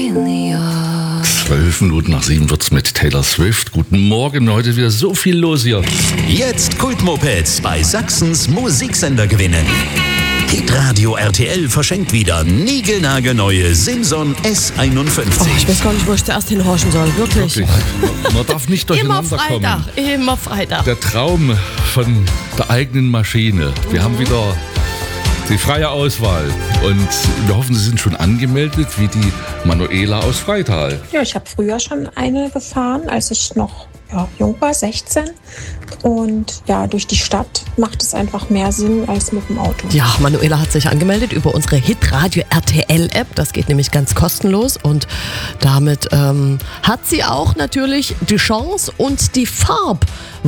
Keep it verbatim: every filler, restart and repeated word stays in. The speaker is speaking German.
Zwölf Minuten nach sieben wird's mit Taylor Swift. Guten Morgen, heute wieder so viel los hier. Jetzt Kultmopeds bei Sachsens Musiksender gewinnen. Hitradio R T L verschenkt wieder niegelnagelneue Simson S einundfünfzig. Oh, ich weiß gar nicht, wo ich zuerst hinhorchen soll, wirklich. Wirklich. Man darf nicht Immer durcheinander Freitag, kommen. immer Freitag. Der Traum von der eigenen Maschine. Wir haben wieder die freie Auswahl. Und wir hoffen, Sie sind schon angemeldet, wie die Manuela aus Freital. Ja, ich habe früher schon eine gefahren, als ich noch ja, jung war, sechzehn. Und ja, durch die Stadt macht es einfach mehr Sinn als mit dem Auto. Ja, Manuela hat sich angemeldet über unsere Hitradio R T L-App. Das geht nämlich ganz kostenlos. Und damit ähm, hat sie auch natürlich die Chance und die Farbe